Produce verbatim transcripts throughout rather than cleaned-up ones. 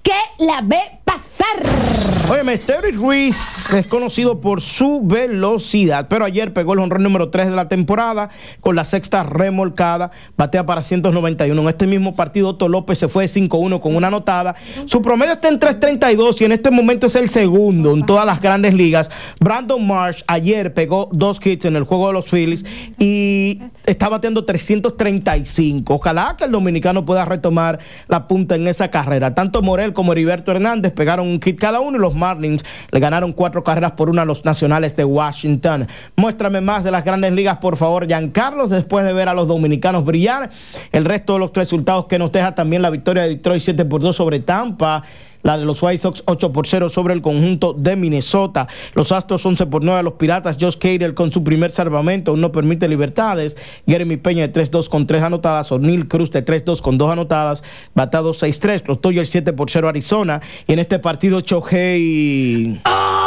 que la ve pasar. Oye, Terry Ruiz es conocido por su velocidad, pero ayer pegó el jonrón número tres de la temporada con la sexta remolcada, batea para ciento noventa y uno. En este mismo partido, Otto López se fue de cinco uno con una anotada. Su promedio está en tres treinta y dos y en este momento es el segundo en todas las grandes ligas. Brandon Marsh ayer pegó dos hits en el juego de los Phillies y está bateando trescientos treinta y cinco. Ojalá que el dominicano pueda retomar la punta en esa carrera. Tanto Morel como Heriberto Hernández pegaron un hit cada uno y los Marlins le ganaron cuatro carreras por una a los Nacionales de Washington. Muéstrame más de las grandes ligas, por favor, Giancarlos, después de ver a los dominicanos brillar. El resto de los resultados que nos deja también la victoria de Detroit siete por dos sobre Tampa, la de los White Sox ocho por cero sobre el conjunto de Minnesota, los Astros once por nueve a los Piratas. Josh Cader con su primer salvamento aún no permite libertades. Jeremy Peña de tres dos con tres anotadas, O'Neill Cruz de tres dos con dos anotadas, batado seis tres. Los Dodgers siete por cero Arizona, y en este partido Shohei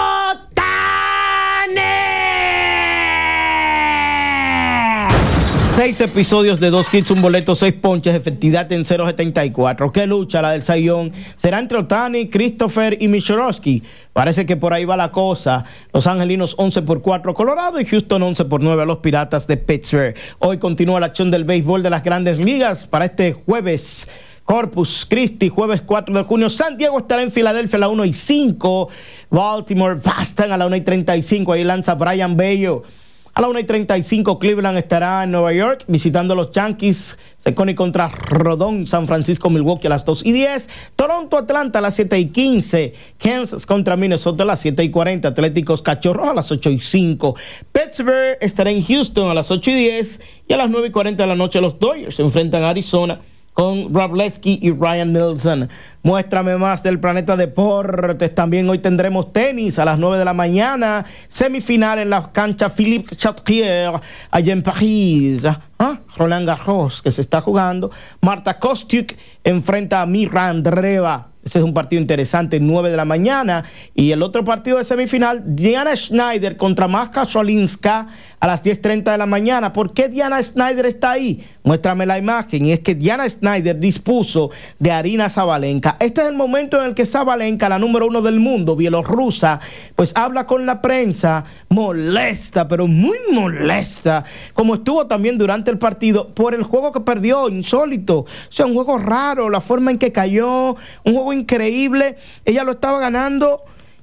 seis episodios de dos hits, un boleto, seis ponches, efectividad en cero setenta y cuatro. ¿Qué lucha la del Cy Young? ¿Será entre Ohtani, Christopher y Mishorowski? Parece que por ahí va la cosa. Los Angelinos once por cuatro a Colorado y Houston once por nueve a los Piratas de Pittsburgh. Hoy continúa la acción del béisbol de las grandes ligas para este jueves. Corpus Christi, jueves cuatro de junio. San Diego estará en Filadelfia a la una y cinco. Baltimore, Boston a la una y treinta y cinco. Ahí lanza Brian Bello. A la una y treinta y cinco, Cleveland estará en Nueva York visitando a los Yankees. Seconi contra Rodón. San Francisco, Milwaukee a las dos y diez. Toronto, Atlanta a las siete y quince. Kansas contra Minnesota a las siete y cuarenta. Atléticos, Cachorros a las ocho y cinco. Pittsburgh estará en Houston a las ocho y diez. Y a las nueve y cuarenta de la noche los Dodgers se enfrentan a Arizona con Rob Lesky y Ryan Nelson. Muéstrame más del Planeta Deportes. También hoy tendremos tenis a las nueve de la mañana. Semifinal en la cancha Philippe Chatrier, allá en París. ¿Ah? Roland Garros, que se está jugando. Marta Kostyuk enfrenta a Mirra Andreeva. Ese es un partido interesante, nueve de la mañana. Y el otro partido de semifinal, Diana Schneider contra Maska Solinska a las diez treinta de la mañana. ¿Por qué Diana Schneider está ahí? Muéstrame la imagen. Y es que Diana Schneider dispuso de Arina Sabalenka. Este es el momento en el que Sabalenka, la número uno del mundo, bielorrusa, pues habla con la prensa, molesta, pero muy molesta, como estuvo también durante el partido, por el juego que perdió, insólito. O sea, un juego raro, la forma en que cayó, un juego increíble. Ella lo estaba ganando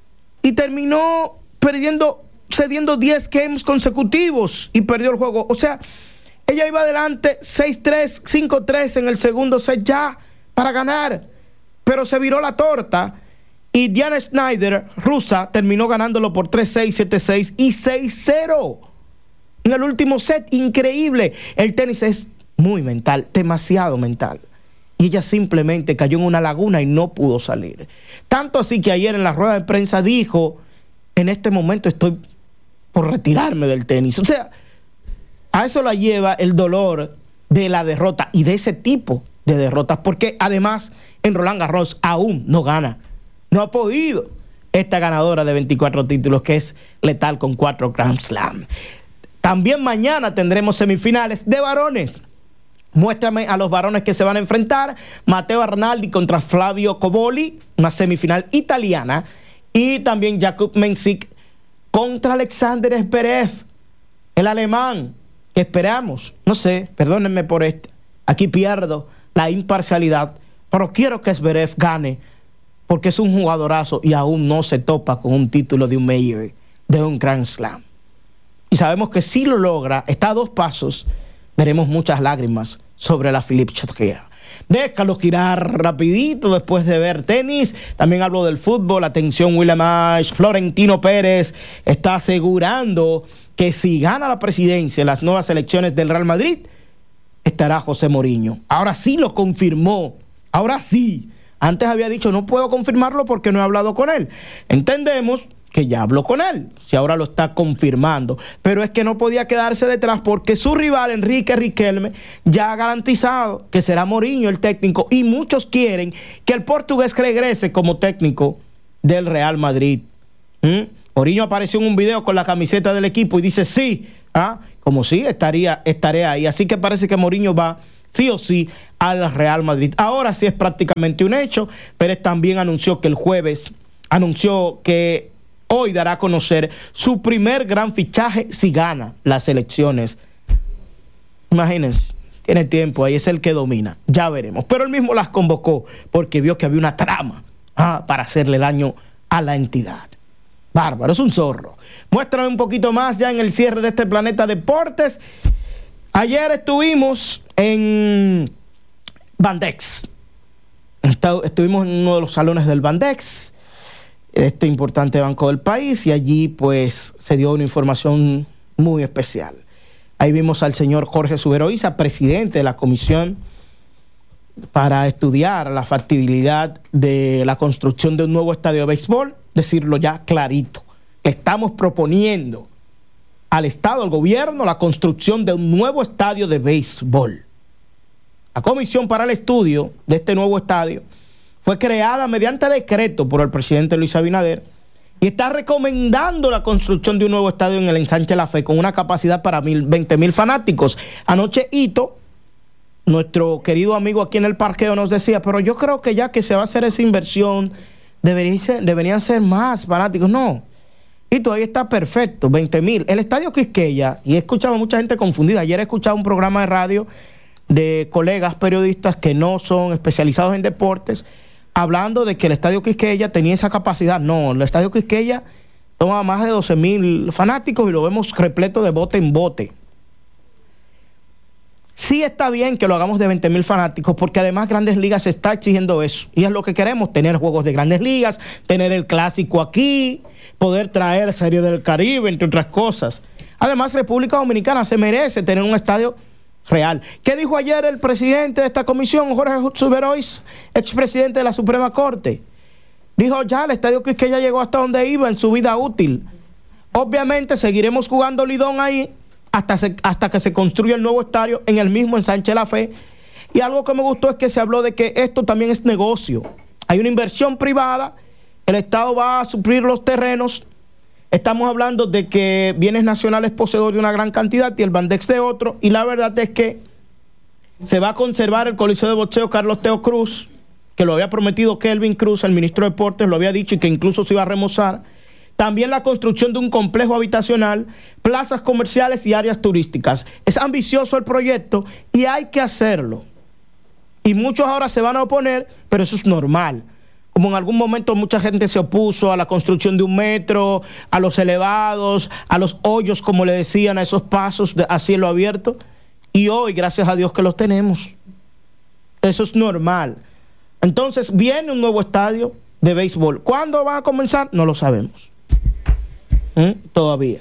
y terminó perdiendo, cediendo diez games consecutivos y perdió el juego. O sea, ella iba adelante seis tres, cinco tres en el segundo set ya para ganar, pero se viró la torta y Diana Schneider, rusa, terminó ganándolo por tres seis, siete seis y seis cero en el último set. Increíble. El tenis es muy mental, demasiado mental. Y ella simplemente cayó en una laguna y no pudo salir. Tanto así que ayer en la rueda de prensa dijo, en este momento estoy por retirarme del tenis. O sea, a eso la lleva el dolor de la derrota y de ese tipo de derrotas, porque además en Roland Garros aún no gana. No ha podido esta ganadora de veinticuatro títulos, que es letal con cuatro Grand Slam. También mañana tendremos semifinales de varones. Muéstrame a los varones que se van a enfrentar. Matteo Arnaldi contra Flavio Cobolli, una semifinal italiana. Y también Jakub Mensik contra Alexander Zverev, el alemán, que esperamos. No sé, perdónenme por esto. Aquí pierdo la imparcialidad, pero quiero que Zverev gane, porque es un jugadorazo y aún no se topa con un título de un Major, de un Grand Slam. Y sabemos que si lo logra, está a dos pasos, veremos muchas lágrimas sobre la Philippe Chatrier. Déjalo girar rapidito después de ver tenis. También hablo del fútbol. Atención, William Ash. Florentino Pérez está asegurando que si gana la presidencia en las nuevas elecciones del Real Madrid, estará José Mourinho. Ahora sí lo confirmó. Ahora sí. Antes había dicho, no puedo confirmarlo porque no he hablado con él. Entendemos que ya habló con él, si ahora lo está confirmando, pero es que no podía quedarse detrás porque su rival Enrique Riquelme ya ha garantizado que será Mourinho el técnico y muchos quieren que el portugués regrese como técnico del Real Madrid. ¿Mm? Mourinho apareció en un video con la camiseta del equipo y dice sí, ¿ah? Como sí, estaría, estaré ahí, así que parece que Mourinho va sí o sí a al Real Madrid. Ahora sí es prácticamente un hecho. Pérez también anunció que el jueves, anunció que hoy dará a conocer su primer gran fichaje si gana las elecciones. Imagínense, tiene tiempo, ahí es el que domina, ya veremos. Pero él mismo las convocó porque vio que había una trama ah, para hacerle daño a la entidad. Bárbaro, es un zorro. Muéstrame un poquito más ya en el cierre de este Planeta Deportes. Ayer estuvimos en Bandex. Estuvimos en uno de los salones del Bandex, este importante banco del país, y allí pues se dio una información muy especial. Ahí vimos al señor Jorge Suberoiza, presidente de la comisión para estudiar la factibilidad de la construcción de un nuevo estadio de béisbol. Decirlo ya clarito, estamos proponiendo al Estado, al gobierno, la construcción de un nuevo estadio de béisbol. La comisión para el estudio de este nuevo estadio fue creada mediante decreto por el presidente Luis Abinader y está recomendando la construcción de un nuevo estadio en el Ensanche La Fe con una capacidad para veinte mil fanáticos. Anoche Ito, nuestro querido amigo aquí en el parqueo, nos decía, pero yo creo que ya que se va a hacer esa inversión, debería ser, deberían ser más fanáticos. No, Ito, ahí está perfecto, veinte mil. El estadio Quisqueya, y he escuchado a mucha gente confundida, ayer he escuchado un programa de radio de colegas periodistas que no son especializados en deportes, hablando de que el estadio Quisqueya tenía esa capacidad. No, el estadio Quisqueya toma más de doce mil fanáticos y lo vemos repleto de bote en bote. Sí está bien que lo hagamos de veinte mil fanáticos, porque además Grandes Ligas está exigiendo eso. Y es lo que queremos, tener juegos de Grandes Ligas, tener el clásico aquí, poder traer Serie del Caribe, entre otras cosas. Además, República Dominicana se merece tener un estadio real. ¿Qué dijo ayer el presidente de esta comisión, Jorge Suberoiz, expresidente de la Suprema Corte? Dijo, ya el estadio Quisqueya llegó hasta donde iba en su vida útil. Obviamente seguiremos jugando lidón ahí hasta, se, hasta que se construya el nuevo estadio en el mismo Ensanche La Fe. Y algo que me gustó es que se habló de que esto también es negocio. Hay una inversión privada, el Estado va a suplir los terrenos. Estamos hablando de que Bienes Nacionales es poseedor de una gran cantidad y el Bandex de otro, y la verdad es que se va a conservar el Coliseo de Boxeo Carlos Teo Cruz, que lo había prometido Kelvin Cruz, el ministro de Deportes, lo había dicho, y que incluso se iba a remozar. También la construcción de un complejo habitacional, plazas comerciales y áreas turísticas. Es ambicioso el proyecto y hay que hacerlo. Y muchos ahora se van a oponer, pero eso es normal. Como en algún momento mucha gente se opuso a la construcción de un metro, a los elevados, a los hoyos, como le decían, a esos pasos de, a cielo abierto. Y hoy, gracias a Dios que los tenemos. Eso es normal. Entonces, viene un nuevo estadio de béisbol. ¿Cuándo va a comenzar? No lo sabemos. ¿Mm? Todavía.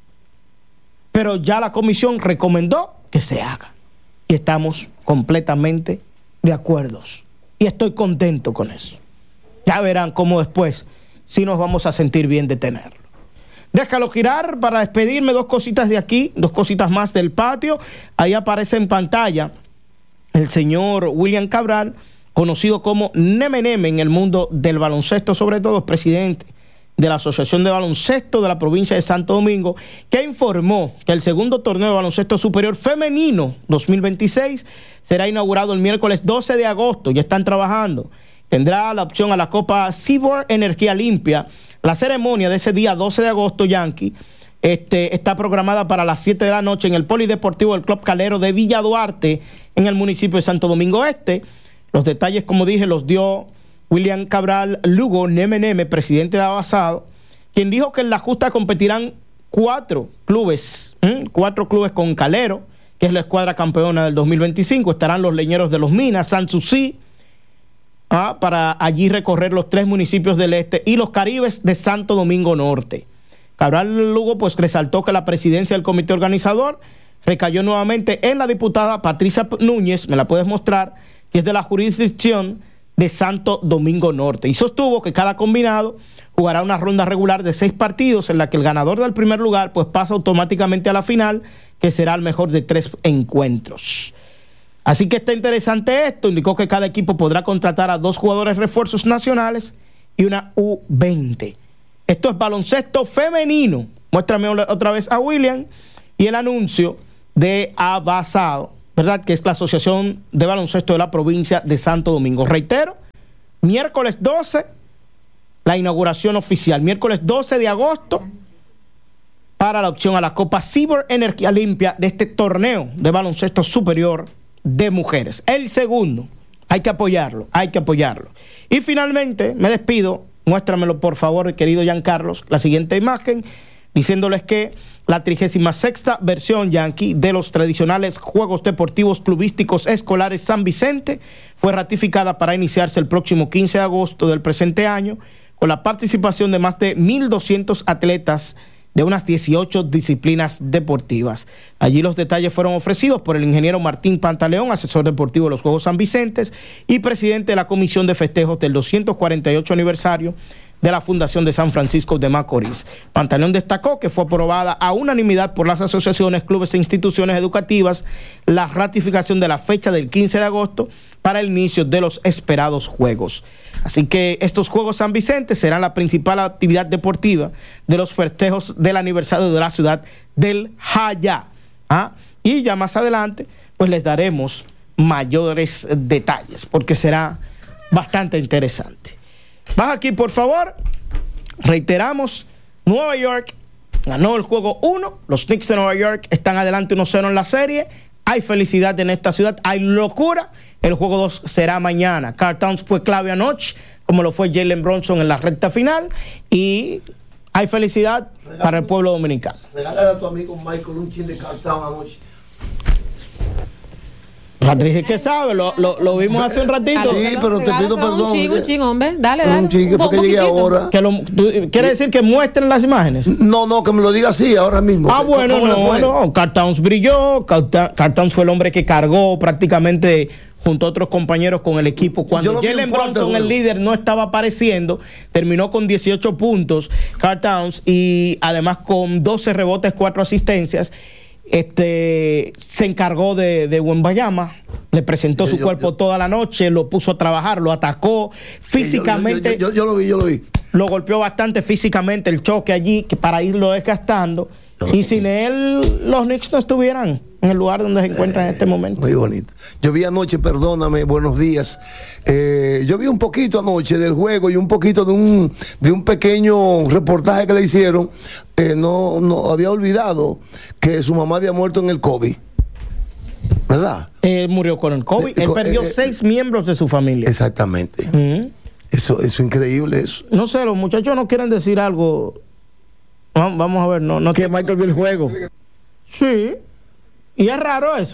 Pero ya la comisión recomendó que se haga. Y estamos completamente de acuerdo. Y estoy contento con eso. Ya verán cómo después sí nos vamos a sentir bien de tenerlo. Déjalo girar para despedirme. Dos cositas de aquí, dos cositas más del patio. Ahí aparece en pantalla el señor William Cabral, conocido como Neme Neme en el mundo del baloncesto, sobre todo presidente de la Asociación de Baloncesto de la provincia de Santo Domingo, que informó que el segundo torneo de baloncesto superior femenino dos mil veintiséis será inaugurado el miércoles doce de agosto. Ya están trabajando. Tendrá la opción a la Copa Seaboard Energía Limpia. La ceremonia de ese día doce de agosto, Yankee, este, está programada para las siete de la noche en el Polideportivo del Club Calero de Villa Duarte, en el municipio de Santo Domingo Este. Los detalles, como dije, los dio William Cabral Lugo, Neme Neme, presidente de Abasado, quien dijo que en la justa competirán cuatro clubes, ¿eh? cuatro clubes con Calero, que es la escuadra campeona del dos mil veinticinco. Estarán los Leñeros de los Minas, Sanssouci, Ah, para allí recorrer los tres municipios del este y los Caribes de Santo Domingo Norte. Cabral Lugo pues resaltó que la presidencia del comité organizador recayó nuevamente en la diputada Patricia Núñez, me la puedes mostrar, que es de la jurisdicción de Santo Domingo Norte, y sostuvo que cada combinado jugará una ronda regular de seis partidos en la que el ganador del primer lugar pues pasa automáticamente a la final, que será el mejor de tres encuentros. Así que está interesante esto. Indicó que cada equipo podrá contratar a dos jugadores refuerzos nacionales y una U veinte. Esto es baloncesto femenino. Muéstrame otra vez a William y el anuncio de Abasado, ¿verdad?, que es la Asociación de Baloncesto de la provincia de Santo Domingo. Reitero, miércoles doce, la inauguración oficial, miércoles doce de agosto, para la opción a la Copa Ciber Energía Limpia de este torneo de baloncesto superior de mujeres. El segundo, hay que apoyarlo, hay que apoyarlo. Y finalmente, me despido, muéstramelo por favor, querido Giancarlos, la siguiente imagen, diciéndoles que la trigésima sexta versión Yankee de los tradicionales Juegos Deportivos Clubísticos Escolares San Vicente fue ratificada para iniciarse el próximo quince de agosto del presente año, con la participación de más de mil doscientos atletas de unas dieciocho disciplinas deportivas. Allí los detalles fueron ofrecidos por el ingeniero Martín Pantaleón, asesor deportivo de los Juegos San Vicentes y presidente de la Comisión de Festejos del doscientos cuarenta y ocho aniversario de la Fundación de San Francisco de Macorís. Pantaleón destacó que fue aprobada a unanimidad por las asociaciones, clubes e instituciones educativas la ratificación de la fecha del quince de agosto para el inicio de los esperados Juegos. Así que estos Juegos San Vicente serán la principal actividad deportiva de los festejos del aniversario de la ciudad del Jayá. ¿Ah? Y ya más adelante, pues les daremos mayores detalles, porque será bastante interesante. Baja aquí, por favor. Reiteramos, Nueva York ganó el juego uno. Los Knicks de Nueva York están adelante uno cero en la serie. Hay felicidad en esta ciudad, hay locura. El juego dos será mañana. Karl Towns fue clave anoche, como lo fue Jalen Brunson en la recta final. Y hay felicidad regálame, para el pueblo dominicano. Regálale a tu amigo Michael un chin de Karl Towns anoche. Patricia, ¿qué sabe? Lo, lo, lo vimos hace un ratito. Sí, pero te pido perdón. Un ching, un ching, hombre. Dale, dale. Un ching, que fue que llegué ahora. Que lo, ¿Quiere decir que muestren las imágenes? No, no, que me lo diga así ahora mismo. Ah, bueno, no, no. Karl Towns brilló. Karl Towns fue el hombre que cargó prácticamente junto a otros compañeros con el equipo. Cuando Jalen Brunson, el líder, no estaba apareciendo, terminó con dieciocho puntos Karl Towns y además con doce rebotes, cuatro asistencias. Este, se encargó de, de Wembanyama, le presentó yo, su yo, cuerpo yo, toda la noche, lo puso a trabajar, lo atacó físicamente. Yo, yo, yo, yo lo vi, yo lo vi. Lo golpeó bastante físicamente el choque allí, que para irlo desgastando. Y sin él, los Knicks no estuvieran en el lugar donde se encuentran en este momento. Muy bonito. Yo vi anoche, perdóname, buenos días. Eh, yo vi un poquito anoche del juego y un poquito de un, de un pequeño reportaje que le hicieron. Eh, no, no había olvidado que su mamá había muerto en el COVID. ¿Verdad? Él murió con el COVID. Eh, Él perdió eh, seis eh, miembros de su familia. Exactamente. Mm. Eso, eso es increíble. Eso. No sé, los muchachos no quieren decir algo. Vamos a ver, no, no que Michael vio el juego. Sí. Y es raro eso.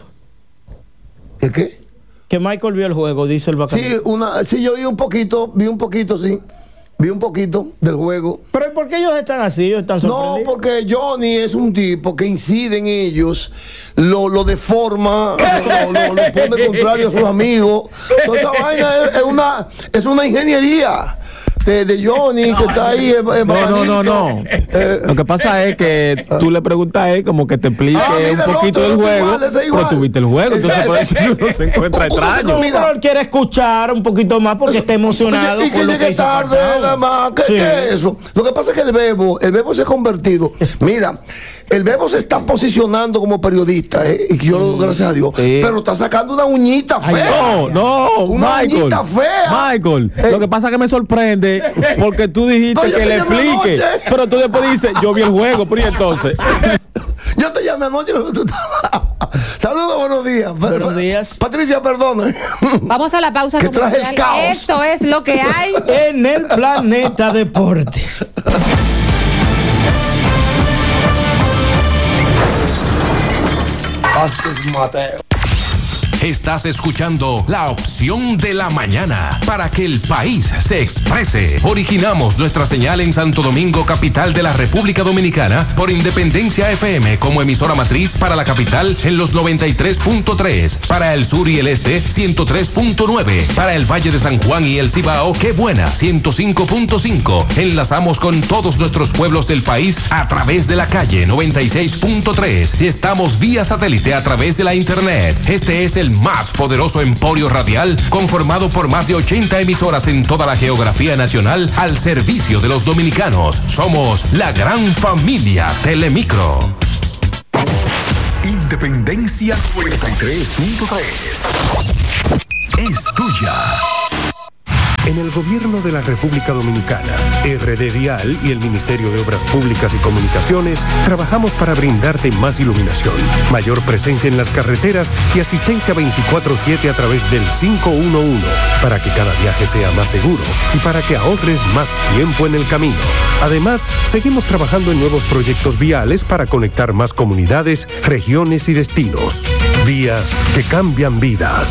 ¿Qué qué? Que Michael vio el juego, dice el bacán. Sí, una, sí, yo vi un poquito, vi un poquito, sí. Vi un poquito del juego. Pero ¿por qué ellos están así? Ellos están sorprendidos. No, porque Johnny es un tipo que incide en ellos, lo, lo deforma, lo, lo, lo pone contrario a sus amigos. Toda esa vaina es, es, una, es una ingeniería. De, de Johnny, no, que está ahí. Es, es no, no, no, no. Eh, Lo que pasa es que tú le preguntas a él como que te explique ah, mira, un poquito del juego. Igual, pero tú viste el juego, entonces por eso uno se encuentra extraño. Mira, él quiere escuchar un poquito más porque está emocionado. Y que llegue tarde, nada más. ¿Qué, sí. ¿Qué es eso? Lo que pasa es que el Bebo, el Bebo se ha convertido. Mira, el Bebo se está posicionando como periodista, ¿eh? Y yo, mm, gracias a Dios. Sí. Pero está sacando una uñita fea. Ay, no, no, una Michael, uñita fea. Michael, eh. Lo que pasa es que me sorprende porque tú dijiste que le explique, pero tú después dices, yo vi el juego, pero y entonces. Yo te llamé anoche. Saludos, buenos días. Buenos días. Patricia, perdona. Vamos a la pausa que traje el caos. Esto es lo que hay en el Planeta Deportes. Mateo. Estás escuchando La Opción de la Mañana para que el país se exprese. Originamos nuestra señal en Santo Domingo, capital de la República Dominicana, por Independencia F M como emisora matriz para la capital en los noventa y tres punto tres, para el sur y el este ciento tres punto nueve, para el Valle de San Juan y el Cibao, Qué Buena ciento cinco punto cinco. Enlazamos con todos nuestros pueblos del país a través de la calle noventa y seis punto tres y estamos vía satélite a través de la internet. Este es el más poderoso emporio radial conformado por más de ochenta emisoras en toda la geografía nacional al servicio de los dominicanos. Somos la gran familia Telemicro. Independencia noventa y tres punto tres es tuya. En el Gobierno de la República Dominicana, R D Vial y el Ministerio de Obras Públicas y Comunicaciones trabajamos para brindarte más iluminación, mayor presencia en las carreteras y asistencia veinticuatro siete a través del cinco uno uno, para que cada viaje sea más seguro y para que ahorres más tiempo en el camino. Además, seguimos trabajando en nuevos proyectos viales para conectar más comunidades, regiones y destinos. Vías que cambian vidas.